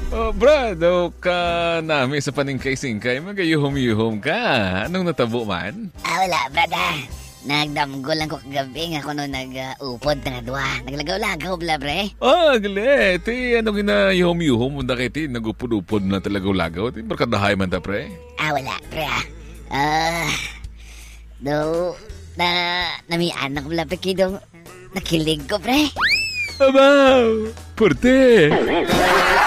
Oh, Brad, ka nami sa paningkay-singkay, magayuhom-yuhom ka. Anong natabo man? Wala, brad Nagdamgo lang ko kagabi nga kuno nag-upod na duwa. Naglagaw-lagaw, bla, pre. Gali. Ti, ano ginayuhom-yuhom? Munda kay ti, nag-upod-upod na talagaw-lagaw. Ti, barkadahay man ta, pre. Wala, pre, namian ako, bla, pre, kido. Nakilig ko, pre. Abaw! Purte!